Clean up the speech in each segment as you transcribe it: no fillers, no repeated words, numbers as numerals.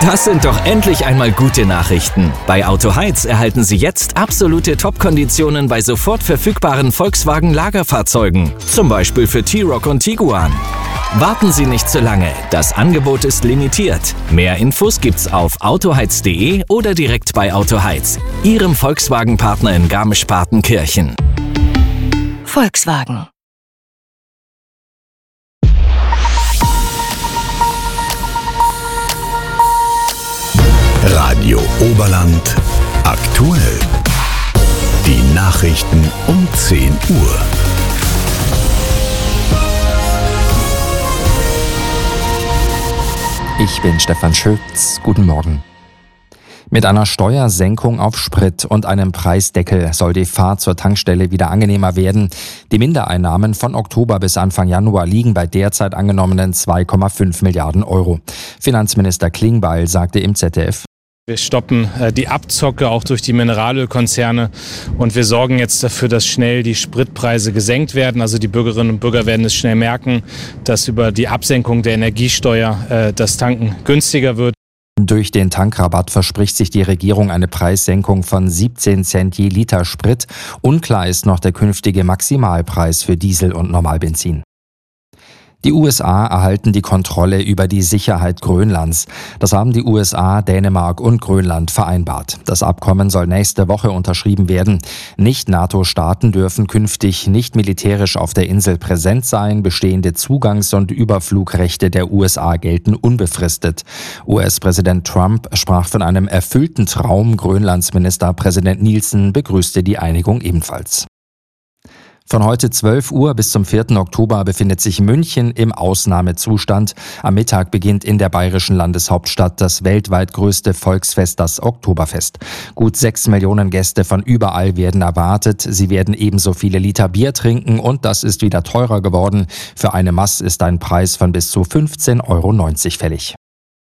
Das sind doch endlich einmal gute Nachrichten. Bei Autoheiz erhalten Sie jetzt absolute Top-Konditionen bei sofort verfügbaren Volkswagen-Lagerfahrzeugen. Zum Beispiel für T-Roc und Tiguan. Warten Sie nicht zu lange, das Angebot ist limitiert. Mehr Infos gibt's auf autoheiz.de oder direkt bei Autoheiz, Ihrem Volkswagen-Partner in Garmisch-Partenkirchen. Volkswagen. Radio Oberland aktuell. Die Nachrichten um 10 Uhr. Ich bin Stefan Schütz. Guten Morgen. Mit einer Steuersenkung auf Sprit und einem Preisdeckel soll die Fahrt zur Tankstelle wieder angenehmer werden. Die Mindereinnahmen von Oktober bis Anfang Januar liegen bei derzeit angenommenen 2,5 Milliarden Euro. Finanzminister Klingbeil sagte im ZDF: Wir stoppen die Abzocke auch durch die Mineralölkonzerne und wir sorgen jetzt dafür, dass schnell die Spritpreise gesenkt werden. Also die Bürgerinnen und Bürger werden es schnell merken, dass über die Absenkung der Energiesteuer das Tanken günstiger wird. Durch den Tankrabatt verspricht sich die Regierung eine Preissenkung von 17 Cent je Liter Sprit. Unklar ist noch der künftige Maximalpreis für Diesel und Normalbenzin. Die USA erhalten die Kontrolle über die Sicherheit Grönlands. Das haben die USA, Dänemark und Grönland vereinbart. Das Abkommen soll nächste Woche unterschrieben werden. Nicht-NATO-Staaten dürfen künftig nicht militärisch auf der Insel präsent sein. Bestehende Zugangs- und Überflugrechte der USA gelten unbefristet. US-Präsident Trump sprach von einem erfüllten Traum. Grönlands Ministerpräsident Nielsen begrüßte die Einigung ebenfalls. Von heute 12 Uhr bis zum 4. Oktober befindet sich München im Ausnahmezustand. Am Mittag beginnt in der bayerischen Landeshauptstadt das weltweit größte Volksfest, das Oktoberfest. Gut 6 Millionen Gäste von überall werden erwartet. Sie werden ebenso viele Liter Bier trinken und das ist wieder teurer geworden. Für eine Maß ist ein Preis von bis zu 15,90 € fällig.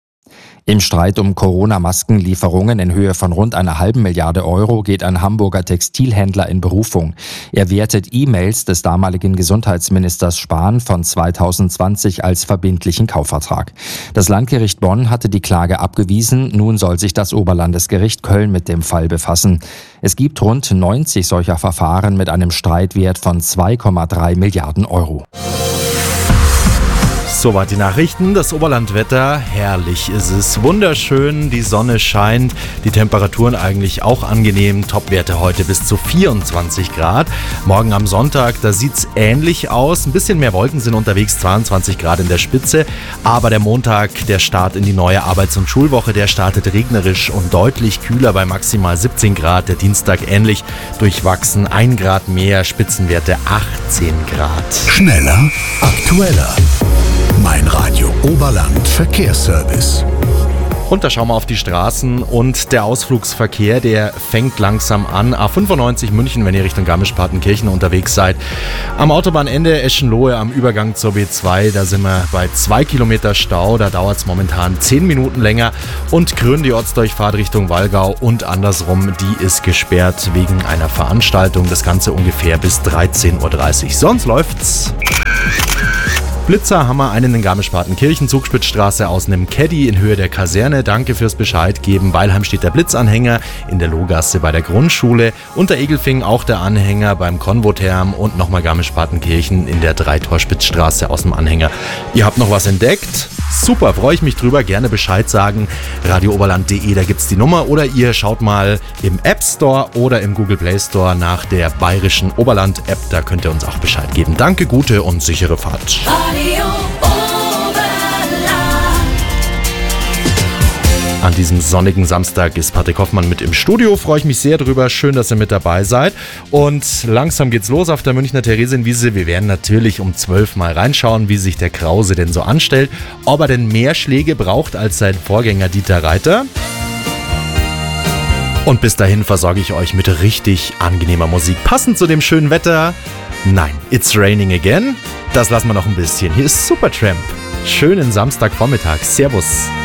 Im Streit um Corona-Maskenlieferungen in Höhe von rund einer halben Milliarde Euro geht ein Hamburger Textilhändler in Berufung. Er wertet E-Mails des damaligen Gesundheitsministers Spahn von 2020 als verbindlichen Kaufvertrag. Das Landgericht Bonn hatte die Klage abgewiesen. Nun soll sich das Oberlandesgericht Köln mit dem Fall befassen. Es gibt rund 90 solcher Verfahren mit einem Streitwert von 2,3 Milliarden Euro. Soweit die Nachrichten, das Oberlandwetter, herrlich ist es, wunderschön, die Sonne scheint, die Temperaturen eigentlich auch angenehm, Topwerte heute bis zu 24 Grad. Morgen am Sonntag, da sieht's ähnlich aus, ein bisschen mehr Wolken sind unterwegs, 22 Grad in der Spitze, aber der Montag, der Start in die neue Arbeits- und Schulwoche, der startet regnerisch und deutlich kühler bei maximal 17 Grad, der Dienstag ähnlich, durchwachsen, 1 Grad mehr, Spitzenwerte 18 Grad. Schneller, aktueller. Mein Radio Oberland Verkehrsservice. Und da schauen wir auf die Straßen und der Ausflugsverkehr, der fängt langsam an. A95 München, wenn ihr Richtung Garmisch-Partenkirchen unterwegs seid. Am Autobahnende Eschenlohe am Übergang zur B2, da sind wir bei 2 Kilometer Stau. Da dauert es momentan 10 Minuten länger. Und Grün, die Ortsdurchfahrt Richtung Wallgau und andersrum, die ist gesperrt wegen einer Veranstaltung. Das Ganze ungefähr bis 13:30 Uhr. Sonst läuft's. Blitzer haben wir einen in Garmisch-Partenkirchen, Zugspitzstraße außen im Caddy in Höhe der Kaserne. Danke fürs Bescheid geben. Weilheim steht der Blitzanhänger in der Lohgasse bei der Grundschule. Unter Egelfing auch der Anhänger beim Konvotherm und nochmal Garmisch-Partenkirchen in der Dreitorspitzstraße aus dem Anhänger. Ihr habt noch was entdeckt? Super, freue ich mich drüber. Gerne Bescheid sagen. radiooberland.de, da gibt's die Nummer. Oder ihr schaut mal im App Store oder im Google Play Store nach der bayerischen Oberland App. Da könnt ihr uns auch Bescheid geben. Danke, gute und sichere Fahrt. Radio Oberland. An diesem sonnigen Samstag ist Patrick Hoffmann mit im Studio. Freue ich mich sehr drüber. Schön, dass ihr mit dabei seid. Und langsam geht's los auf der Münchner Theresienwiese. Wir werden natürlich um 12 mal reinschauen, wie sich der Krause denn so anstellt. Ob er denn mehr Schläge braucht als sein Vorgänger Dieter Reiter. Und bis dahin versorge ich euch mit richtig angenehmer Musik. Passend zu dem schönen Wetter. Nein, It's Raining Again. Das lassen wir noch ein bisschen. Hier ist Supertramp. Schönen Samstagvormittag. Servus.